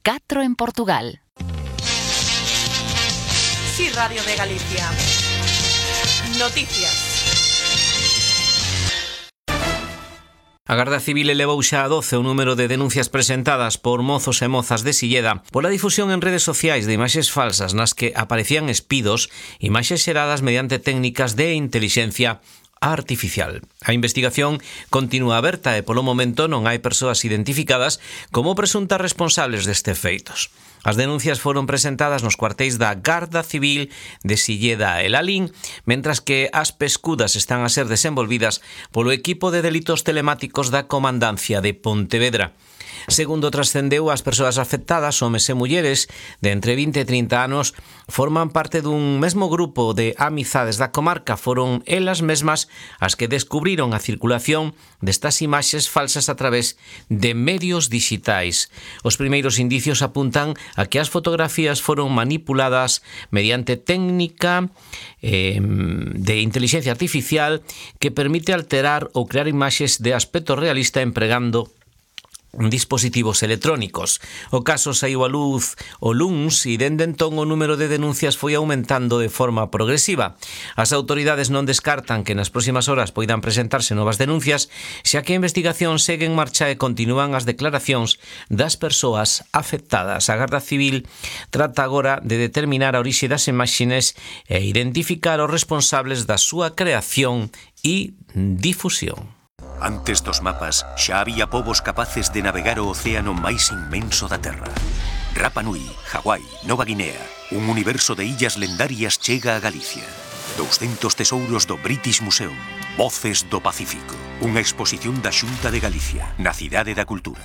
4 en Portugal. Sí, Radio de Galicia. Noticias. A Garda Civil elevou xa a 12 o número de denuncias presentadas por mozos e mozas de Silleda pola difusión en redes sociais de imaxes falsas nas que aparecían espidos, imaxes xeradas mediante técnicas de intelixencia artificial. A investigación continúa aberta e polo momento non hai persoas identificadas como presuntas responsables destes feitos. As denuncias foron presentadas nos cuartéis da Garda Civil de Silleda e Lalín, mentras que as pescudas están a ser desenvolvidas polo equipo de delitos telemáticos da Comandancia de Pontevedra. Segundo trascendeu, as persoas afectadas, homes e mulleres de entre 20 e 30 anos, forman parte dun mesmo grupo de amizades da comarca. Foron elas mesmas as que descubriron a circulación destas imaxes falsas a través de medios digitais. Os primeiros indicios apuntan a que as fotografías foron manipuladas mediante técnica de inteligencia artificial que permite alterar ou crear imaxes de aspecto realista empregando dispositivos electrónicos. O caso saiu a luz o luns e dende entón o número de denuncias foi aumentando de forma progresiva. As autoridades non descartan que nas próximas horas poidan presentarse novas denuncias, xa que a investigación segue en marcha e continúan as declaracións das persoas afectadas. A Garda Civil trata agora de determinar a orixe das imaxes e identificar os responsables da súa creación e difusión. Antes dos mapas, xa había povos capaces de navegar o océano máis inmenso da Terra. Rapa Nui, Hawái, Nova Guinea, un universo de illas lendarias chega a Galicia. 200 tesouros do British Museum, Voces do Pacífico, unha exposición da Xunta de Galicia, na Cidade da Cultura.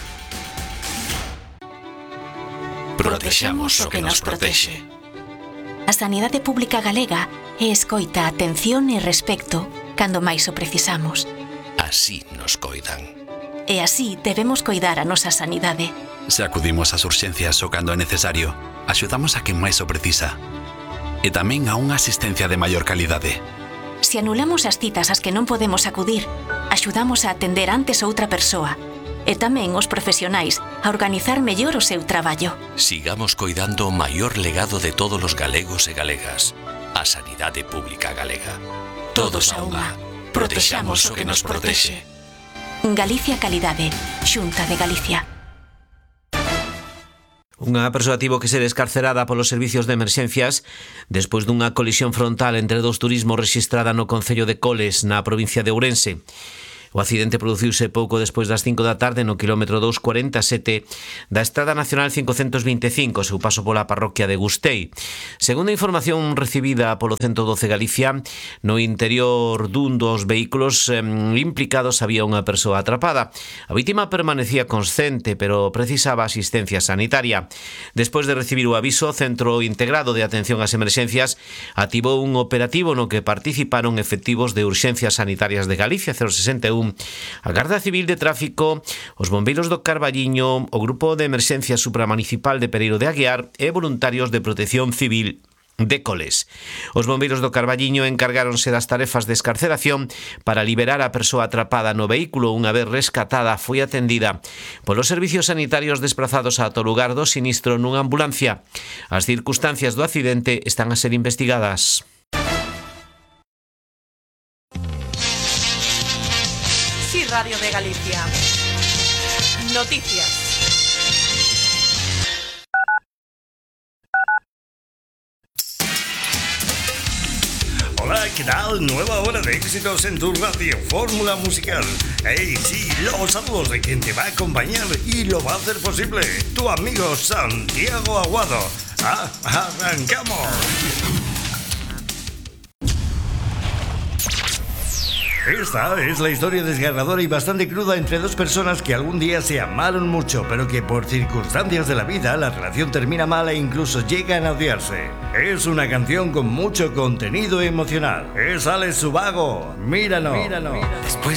Protexamos o que nos protexe. A sanidade pública galega é escoita, atención e respecto cando máis o precisamos. Así nos coidan. E así debemos coidar a nosa sanidade. Se acudimos ás urxencias o cando é necesario, axudamos a quen máis o precisa. E tamén a unha asistencia de maior calidade. Se anulamos as citas ás que non podemos acudir, axudamos a atender antes outra persoa. E tamén os profesionais a organizar mellor o seu traballo. Sigamos coidando o maior legado de todos os galegos e galegas, a sanidade pública galega. Todos a unha. Protexamos o que nos protexe. Galicia Calidade, Xunta de Galicia. Unha persoa tivo que ser escarcerada polos servicios de emerxencias despois dunha colisión frontal entre dos turismos rexistrada no concello de Coles, na provincia de Ourense. O accidente produciuse pouco despois das 5 da tarde no quilómetro 247 da Estrada Nacional 525, seu paso pola parroquia de Gustei. Segundo a información recibida polo 112 Galicia, no interior dun dos vehículos implicados había unha persoa atrapada. A vítima permanecía consciente, pero precisaba asistencia sanitaria. Despois de recibir o aviso, o Centro Integrado de Atención ás Emerxencias activou un operativo no que participaron efectivos de Urxencias Sanitarias de Galicia 061, a Garda Civil de Tráfico, os bombeiros do Carballiño, o Grupo de Emerxencia Supramunicipal de Pereiro de Aguiar e voluntarios de Protección Civil de Coles. Os bombeiros do Carballiño encargáronse das tarefas de escarceración para liberar a persoa atrapada no vehículo. Unha vez rescatada, foi atendida polos servicios sanitarios desprazados ata o lugar do sinistro nunha ambulancia. As circunstancias do accidente están a ser investigadas. Sí, Radio de Galicia. Noticias. Hola, ¿qué tal? Nueva hora de éxitos en tu radio Fórmula Musical. Hey, sí, los saludos de quien te va a acompañar y lo va a hacer posible, tu amigo Santiago Aguado. ¡Arrancamos! Esta es la historia desgarradora y bastante cruda entre dos personas que algún día se amaron mucho, pero que por circunstancias de la vida la relación termina mal e incluso llegan a odiarse. Es una canción con mucho contenido emocional. Es Alex Ubago. Míranos. Después